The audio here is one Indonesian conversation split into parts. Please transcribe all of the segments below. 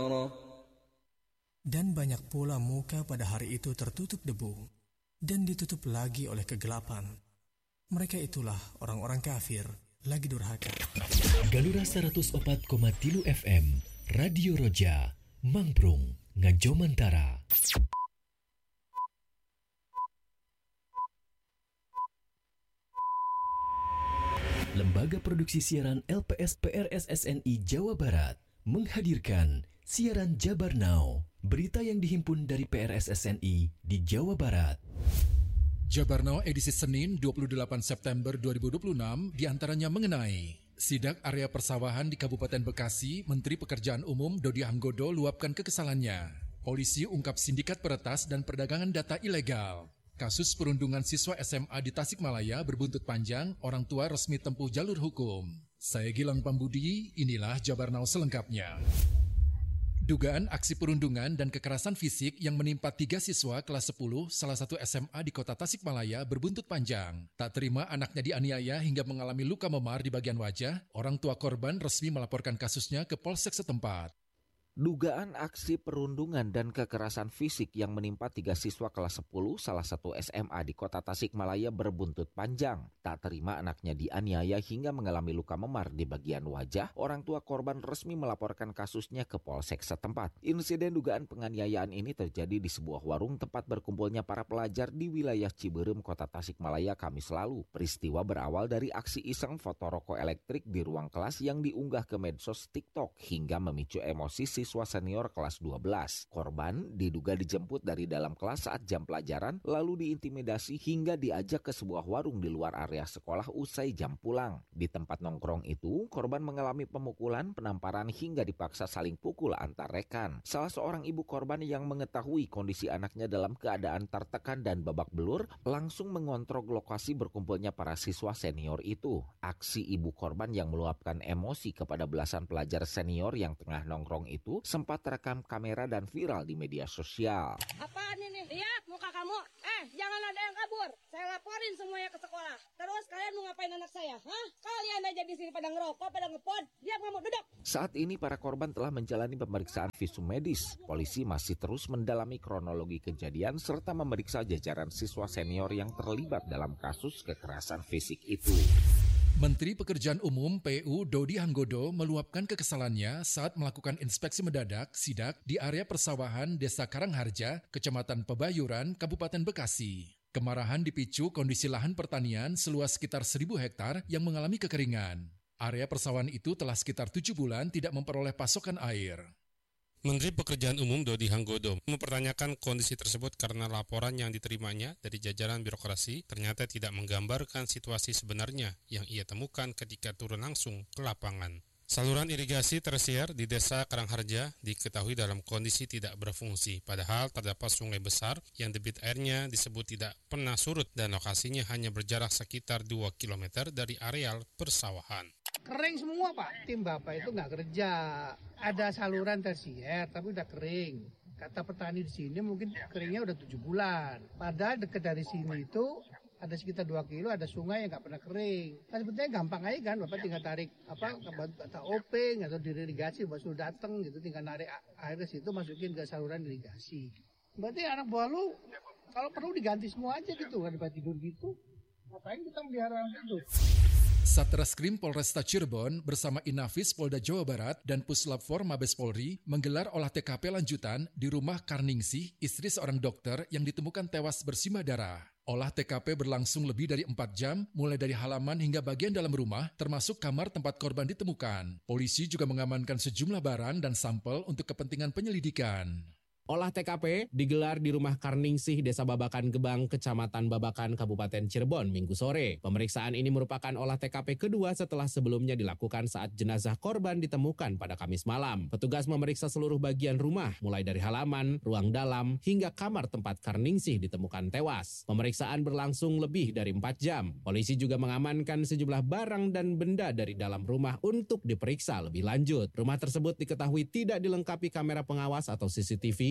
Dan banyak pula muka pada hari itu tertutup debu dan ditutup lagi oleh kegelapan. Mereka itulah orang-orang kafir lagi durhaka. Galura 104,3 FM Radio Roja Mangprung Ngajomantara. Lembaga Produksi Siaran LPS PRSSNI Jawa Barat menghadirkan Siaran Jabar Now, berita yang dihimpun dari PRSSNI di Jawa Barat. Jabar Now edisi Senin 28 September 2026 diantaranya mengenai sidak area persawahan di Kabupaten Bekasi, Menteri Pekerjaan Umum Dodi Hanggodo luapkan kekesalannya. Polisi ungkap sindikat peretas dan perdagangan data ilegal. Kasus perundungan siswa SMA di Tasikmalaya berbuntut panjang, orang tua resmi tempuh jalur hukum. Saya Gilang Pambudi, inilah Jabar Now selengkapnya. Dugaan aksi perundungan dan kekerasan fisik yang menimpa 3 siswa kelas 10 salah satu SMA di kota Tasikmalaya berbuntut panjang. Tak terima anaknya dianiaya hingga mengalami luka memar di bagian wajah, orang tua korban resmi melaporkan kasusnya ke Polsek setempat. Dugaan aksi perundungan dan kekerasan fisik yang menimpa 3 siswa kelas 10 salah satu SMA di kota Tasikmalaya berbuntut panjang. Tak terima anaknya dianiaya hingga mengalami luka memar di bagian wajah, orang tua korban resmi melaporkan kasusnya ke Polsek setempat. Insiden dugaan penganiayaan ini terjadi di sebuah warung tempat berkumpulnya para pelajar di wilayah Ciberem, kota Tasikmalaya Kamis lalu. Peristiwa berawal dari aksi iseng foto rokok elektrik di ruang kelas yang diunggah ke medsos TikTok hingga memicu emosi siswa senior kelas 12. Korban diduga dijemput dari dalam kelas saat jam pelajaran, lalu diintimidasi hingga diajak ke sebuah warung di luar area sekolah usai jam pulang. Di tempat nongkrong itu, korban mengalami pemukulan, penamparan hingga dipaksa saling pukul antar rekan. Salah seorang ibu korban yang mengetahui kondisi anaknya dalam keadaan tertekan dan babak belur, langsung mengontrol lokasi berkumpulnya para siswa senior itu. Aksi ibu korban yang meluapkan emosi kepada belasan pelajar senior yang tengah nongkrong itu sempat terekam kamera dan viral di media sosial. Apaan ini? Lihat muka kamu. Jangan ada yang kabur. Saya laporin semuanya ke sekolah. Terus kalian mau ngapain anak saya? Kalian aja di sini pada ngerokok, pada ngepod. Diam kamu, duduk. Saat ini para korban telah menjalani pemeriksaan visum medis. Polisi masih terus mendalami kronologi kejadian serta memeriksa jajaran siswa senior yang terlibat dalam kasus kekerasan fisik itu. Menteri Pekerjaan Umum PU Dodi Hanggodo meluapkan kekesalannya saat melakukan inspeksi mendadak sidak di area persawahan Desa Karangharja, Kecamatan Pebayuran, Kabupaten Bekasi. Kemarahan dipicu kondisi lahan pertanian seluas sekitar 1.000 hektar yang mengalami kekeringan. Area persawahan itu telah sekitar 7 bulan tidak memperoleh pasokan air. Menteri Pekerjaan Umum Dodi Hanggodo mempertanyakan kondisi tersebut karena laporan yang diterimanya dari jajaran birokrasi ternyata tidak menggambarkan situasi sebenarnya yang ia temukan ketika turun langsung ke lapangan. Saluran irigasi tersier di Desa Karangharja diketahui dalam kondisi tidak berfungsi, padahal terdapat sungai besar yang debit airnya disebut tidak pernah surut dan lokasinya hanya berjarak sekitar 2 km dari areal persawahan. Kering semua Pak, tim Bapak itu nggak kerja. Ada saluran tersier tapi udah kering. Kata petani di sini mungkin keringnya udah 7 bulan. Padahal dekat dari sini itu ada sekitar 2 kilo ada sungai yang nggak pernah kering. Nah sebetulnya gampang aja kan, Bapak tinggal tarik kata openg atau dirigasi, Bapak sudah datang gitu, tinggal narik air ke situ masukin ke saluran irigasi. Berarti anak buah lu kalau perlu diganti semua aja gitu, kan Bapak tidur gitu. Ngapain kita melihara tidur? Satreskrim Polresta Cirebon bersama Inafis Polda Jawa Barat dan Puslap 4 Mabes Polri menggelar olah TKP lanjutan di rumah Karningsih, istri seorang dokter yang ditemukan tewas bersimbah darah. Olah TKP berlangsung lebih dari 4 jam, mulai dari halaman hingga bagian dalam rumah, termasuk kamar tempat korban ditemukan. Polisi juga mengamankan sejumlah barang dan sampel untuk kepentingan penyelidikan. Olah TKP digelar di rumah Karningsih, Desa Babakan Gebang, Kecamatan Babakan, Kabupaten Cirebon, Minggu sore. Pemeriksaan ini merupakan olah TKP kedua setelah sebelumnya dilakukan saat jenazah korban ditemukan pada Kamis malam. Petugas memeriksa seluruh bagian rumah, mulai dari halaman, ruang dalam, hingga kamar tempat Karningsih ditemukan tewas. Pemeriksaan berlangsung lebih dari 4 jam. Polisi juga mengamankan sejumlah barang dan benda dari dalam rumah untuk diperiksa lebih lanjut. Rumah tersebut diketahui tidak dilengkapi kamera pengawas atau CCTV,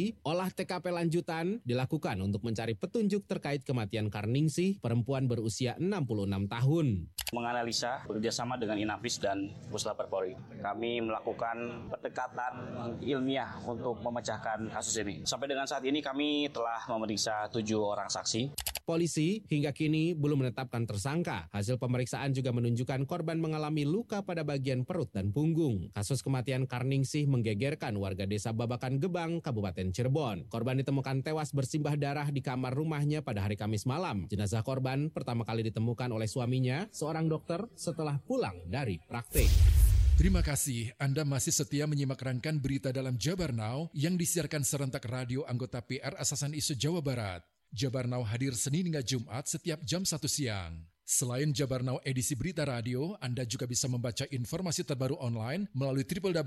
polisi, olah TKP lanjutan dilakukan untuk mencari petunjuk terkait kematian Karningsih, perempuan berusia 66 tahun. Menganalisa bekerjasama dengan Inafis dan Puslapor Polri. Kami melakukan pendekatan ilmiah untuk memecahkan kasus ini. Sampai dengan saat ini kami telah memeriksa 7 orang saksi. Polisi hingga kini belum menetapkan tersangka. Hasil pemeriksaan juga menunjukkan korban mengalami luka pada bagian perut dan punggung. Kasus kematian Karningsih menggegerkan warga desa Babakan Gebang, Kabupaten Cirebon. Korban ditemukan tewas bersimbah darah di kamar rumahnya pada hari Kamis malam. Jenazah korban pertama kali ditemukan oleh suaminya, seorang dokter, setelah pulang dari praktik. Terima kasih Anda masih setia menyimak rangkaian berita dalam Jabar Now yang disiarkan serentak radio anggota PR Asasan Isu Jawa Barat. Jabar Now hadir Senin hingga Jumat setiap jam 1 siang. Selain Jabar Now edisi berita radio, Anda juga bisa membaca informasi terbaru online melalui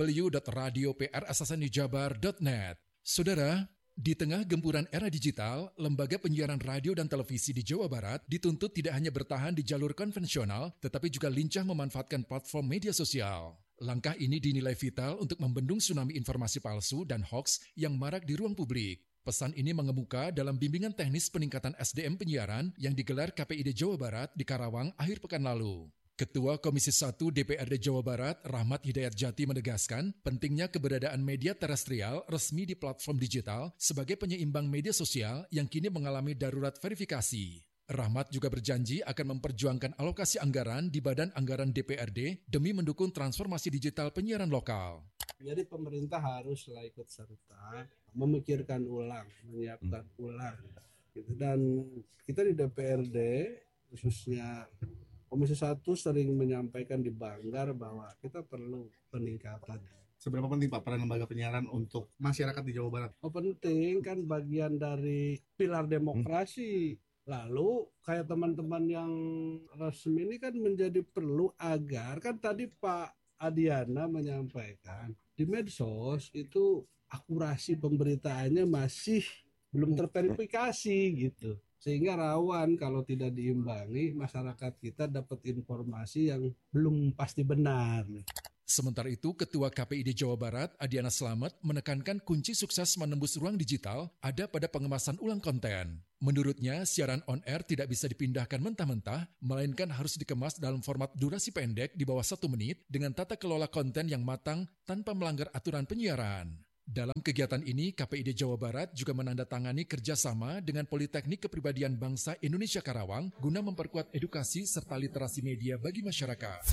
www.radioprasasanijabar.net. Saudara, di tengah gempuran era digital, lembaga penyiaran radio dan televisi di Jawa Barat dituntut tidak hanya bertahan di jalur konvensional, tetapi juga lincah memanfaatkan platform media sosial. Langkah ini dinilai vital untuk membendung tsunami informasi palsu dan hoaks yang marak di ruang publik. Pesan ini mengemuka dalam bimbingan teknis peningkatan SDM penyiaran yang digelar KPID Jawa Barat di Karawang akhir pekan lalu. Ketua Komisi 1 DPRD Jawa Barat, Rahmat Hidayat Jati menegaskan pentingnya keberadaan media terestrial resmi di platform digital sebagai penyeimbang media sosial yang kini mengalami darurat verifikasi. Rahmat juga berjanji akan memperjuangkan alokasi anggaran di Badan Anggaran DPRD demi mendukung transformasi digital penyiaran lokal. Jadi pemerintah haruslah ikut serta memikirkan ulang, menyiapkan ulang. Dan kita di DPRD, khususnya Komisi 1 sering menyampaikan di Banggar bahwa kita perlu peningkatan. Seberapa penting Pak peran lembaga penyiaran untuk masyarakat di Jawa Barat? Penting, kan bagian dari pilar demokrasi. Lalu kayak teman-teman yang resmi ini kan menjadi perlu agar, kan tadi Pak Adiana menyampaikan di medsos itu akurasi pemberitaannya masih belum terverifikasi gitu. Sehingga rawan kalau tidak diimbangi masyarakat kita dapat informasi yang belum pasti benar. Sementara itu, Ketua KPID Jawa Barat, Adiana Slamet, menekankan kunci sukses menembus ruang digital ada pada pengemasan ulang konten. Menurutnya, siaran on-air tidak bisa dipindahkan mentah-mentah, melainkan harus dikemas dalam format durasi pendek di bawah 1 menit dengan tata kelola konten yang matang tanpa melanggar aturan penyiaran. Dalam kegiatan ini, KPID Jawa Barat juga menandatangani kerjasama dengan Politeknik Kepribadian Bangsa Indonesia Karawang guna memperkuat edukasi serta literasi media bagi masyarakat.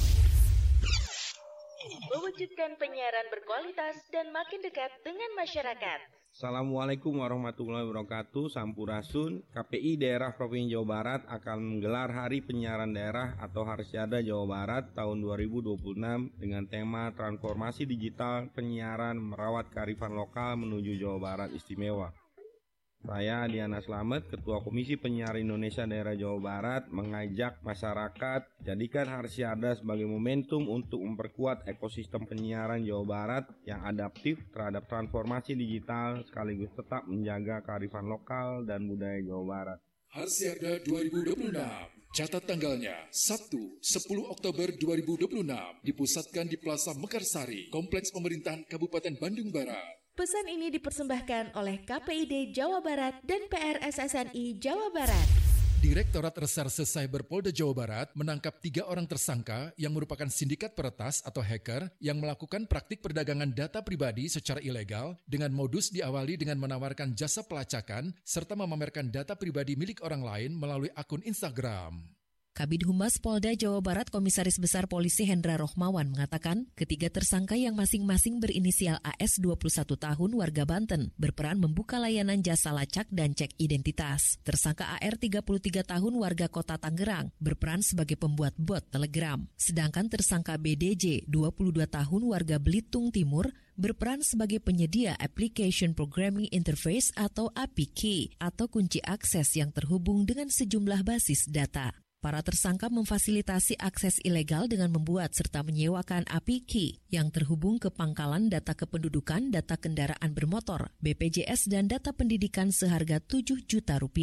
Mewujudkan penyiaran berkualitas dan makin dekat dengan masyarakat. Assalamualaikum warahmatullahi wabarakatuh. Sampurasun. KPI Daerah Provinsi Jawa Barat akan menggelar Hari Penyiaran Daerah atau Harsyada Jawa Barat tahun 2026 dengan tema Transformasi Digital Penyiaran Merawat Kearifan Lokal menuju Jawa Barat Istimewa. Saya Adiana Slamet, Ketua Komisi Penyiaran Indonesia Daerah Jawa Barat, mengajak masyarakat jadikan Harsyada sebagai momentum untuk memperkuat ekosistem penyiaran Jawa Barat yang adaptif terhadap transformasi digital sekaligus tetap menjaga kearifan lokal dan budaya Jawa Barat. Harsyada 2026, catat tanggalnya, Sabtu 10 Oktober 2026, dipusatkan di Plaza Mekarsari, Kompleks Pemerintahan Kabupaten Bandung Barat. Pesan ini dipersembahkan oleh KPID Jawa Barat dan PRSSNI Jawa Barat. Direktorat Reserse Cyber Polda Jawa Barat menangkap 3 orang tersangka yang merupakan sindikat peretas atau hacker yang melakukan praktik perdagangan data pribadi secara ilegal dengan modus diawali dengan menawarkan jasa pelacakan serta memamerkan data pribadi milik orang lain melalui akun Instagram. Kabid Humas Polda Jawa Barat Komisaris Besar Polisi Hendra Rohmawan mengatakan ketiga tersangka yang masing-masing berinisial AS 21 tahun warga Banten berperan membuka layanan jasa lacak dan cek identitas. Tersangka AR 33 tahun warga Kota Tangerang berperan sebagai pembuat bot Telegram. Sedangkan tersangka BDJ 22 tahun warga Belitung Timur berperan sebagai penyedia Application Programming Interface atau APK atau kunci akses yang terhubung dengan sejumlah basis data. Para tersangka memfasilitasi akses ilegal dengan membuat serta menyewakan APK yang terhubung ke pangkalan data kependudukan, data kendaraan bermotor, BPJS, dan data pendidikan seharga 7 juta rupiah.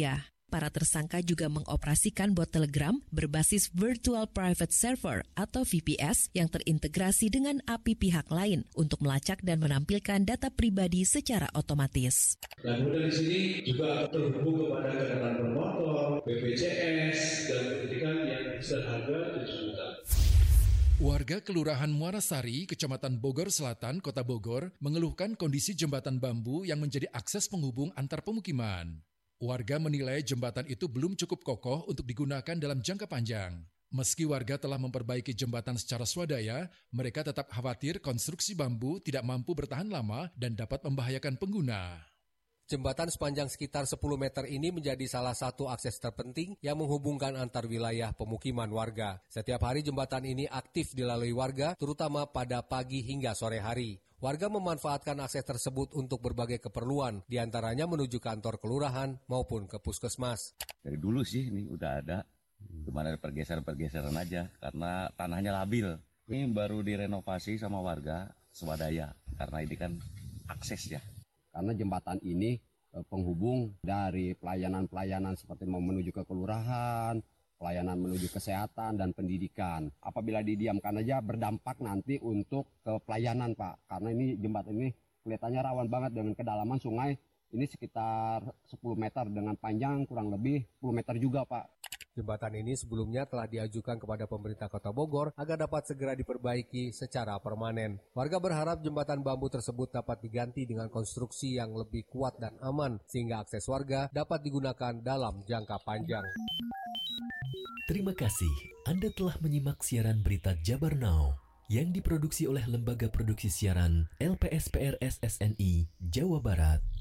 Para tersangka juga mengoperasikan bot Telegram berbasis Virtual Private Server atau VPS yang terintegrasi dengan API pihak lain untuk melacak dan menampilkan data pribadi secara otomatis. Dan kemudian di sini juga terhubung kepada kendaraan bermotor, BPJS, dan pendidikan yang seharga 7 juta. Warga Kelurahan Muarasari, Kecamatan Bogor Selatan, Kota Bogor, mengeluhkan kondisi jembatan bambu yang menjadi akses penghubung antar pemukiman. Warga menilai jembatan itu belum cukup kokoh untuk digunakan dalam jangka panjang. Meski warga telah memperbaiki jembatan secara swadaya, mereka tetap khawatir konstruksi bambu tidak mampu bertahan lama dan dapat membahayakan pengguna. Jembatan sepanjang sekitar 10 meter ini menjadi salah satu akses terpenting yang menghubungkan antar wilayah pemukiman warga. Setiap hari jembatan ini aktif dilalui warga, terutama pada pagi hingga sore hari. Warga memanfaatkan akses tersebut untuk berbagai keperluan, diantaranya menuju kantor kelurahan maupun ke puskesmas. Dari dulu sih ini udah ada, cuma ada pergeseran-pergeseran aja karena tanahnya labil. Ini baru direnovasi sama warga swadaya karena ini kan akses ya. Karena jembatan ini penghubung dari pelayanan-pelayanan seperti mau menuju ke kelurahan, pelayanan menuju kesehatan dan pendidikan. Apabila didiamkan aja berdampak nanti untuk ke pelayanan, Pak. Karena ini jembatan ini kelihatannya rawan banget dengan kedalaman sungai. Ini sekitar 10 meter dengan panjang kurang lebih 10 meter juga, Pak. Jembatan ini sebelumnya telah diajukan kepada pemerintah Kota Bogor agar dapat segera diperbaiki secara permanen. Warga berharap jembatan bambu tersebut dapat diganti dengan konstruksi yang lebih kuat dan aman, sehingga akses warga dapat digunakan dalam jangka panjang. Terima kasih Anda telah menyimak siaran berita Jabar Now yang diproduksi oleh Lembaga Produksi Siaran LPSPR SSNI Jawa Barat.